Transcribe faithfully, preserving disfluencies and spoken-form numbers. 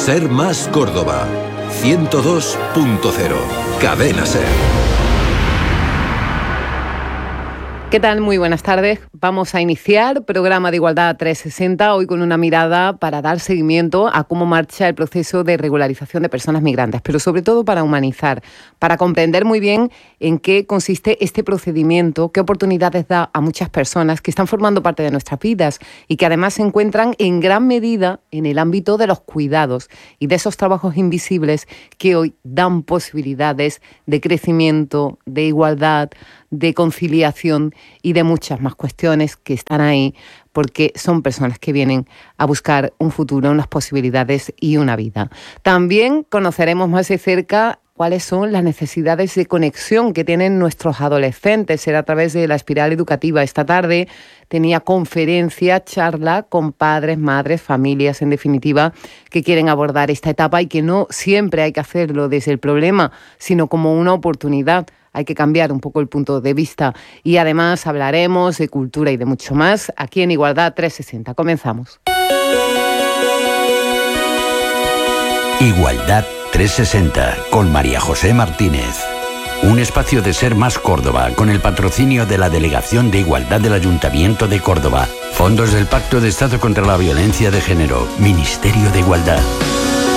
Ser Más Córdoba, ciento dos punto cero, Cadena Ser. ¿Qué tal? Muy buenas tardes. Vamos a iniciar programa de Igualdad trescientos sesenta, hoy con una mirada para dar seguimiento a cómo marcha el proceso de regularización de personas migrantes, pero sobre todo para humanizar, para comprender muy bien en qué consiste este procedimiento, qué oportunidades da a muchas personas que están formando parte de nuestras vidas y que además se encuentran en gran medida en el ámbito de los cuidados y de esos trabajos invisibles que hoy dan posibilidades de crecimiento, de igualdad, de conciliación y de muchas más cuestiones que están ahí porque son personas que vienen a buscar un futuro, unas posibilidades y una vida. También conoceremos más de cerca cuáles son las necesidades de conexión que tienen nuestros adolescentes. Será a través de la espiral educativa. Esta tarde tenía conferencia, charla con padres, madres, familias, en definitiva, que quieren abordar esta etapa y que no siempre hay que hacerlo desde el problema, sino como una oportunidad. Hay que cambiar un poco el punto de vista y además hablaremos de cultura y de mucho más aquí en Igualdad trescientos sesenta. Comenzamos. Igualdad trescientos sesenta con María José Martínez. Un espacio de Ser Más Córdoba con el patrocinio de la Delegación de Igualdad del Ayuntamiento de Córdoba. Fondos del Pacto de Estado contra la Violencia de Género. Ministerio de Igualdad.